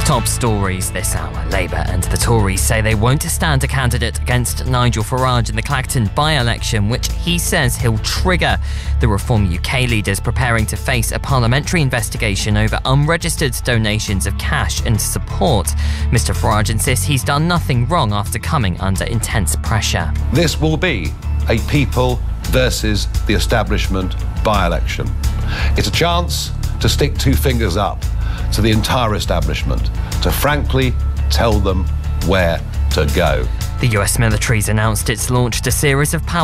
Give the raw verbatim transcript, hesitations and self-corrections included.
Top stories this hour. Labour and the Tories say they won't stand a candidate against Nigel Farage in the Clacton by-election, which he says he'll trigger. The Reform U K leader's preparing to face a parliamentary investigation over unregistered donations of cash and support. Mister Farage insists he's done nothing wrong after coming under intense pressure. This will be a people versus the establishment by-election. It's a chance to stick two fingers up to the entire establishment, to frankly tell them where to go. The U S military's announced it's launched a series of power